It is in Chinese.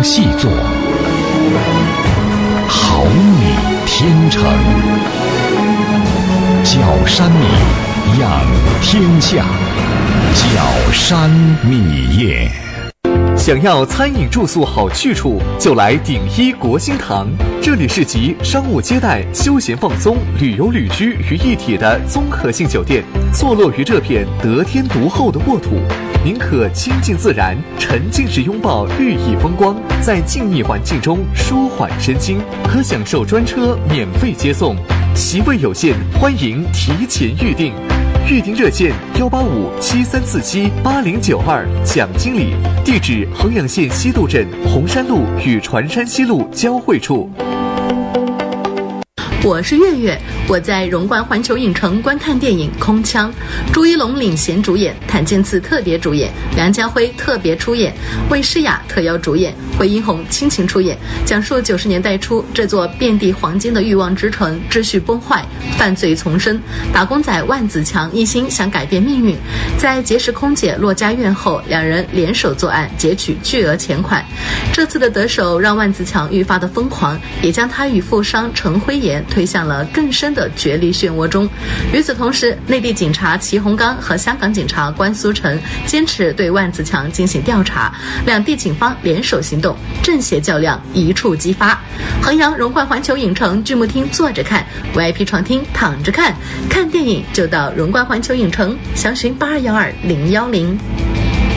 细作，好米天成。角山米养天下，角山米业。 想要餐饮住宿好去处，就来鼎一国兴堂。这里是集商务接待、休闲放松、旅游旅居于一体的综合性酒店，坐落于这片得天独厚的沃土。您可亲近自然，沉浸式拥抱绿意风光，在静谧环境中舒缓身心，可享受专车免费接送。席位有限，欢迎提前预订。预订热线18573478092，蒋经理。地址：衡阳县西渡镇红山路与船山西路交汇处。 我是月月，我在荣冠环球影城观看电影《空腔》，朱一龙领衔主演，谭健次特别主演，梁家辉特别出演，魏诗雅特邀主演，惠英红亲情出演，讲述90年代初这座遍地黄金的欲望之城秩序崩坏，犯罪丛生，打工仔万子强一心想改变命运，在结识空姐骆家苑后，两人联手作案，劫取巨额钱款。这次的得手让万子强愈发的疯狂，也将他与富商陈辉炎推向了更深的角力漩涡中。与此同时，内地警察齐洪刚和香港警察关苏成坚持对万子强进行调查，两地警方联手行动，正邪较量一触即发。衡阳荣冠环球影城剧目厅坐着看， VIP 床厅躺着看，看电影就到荣冠环球影城，详询8212-010。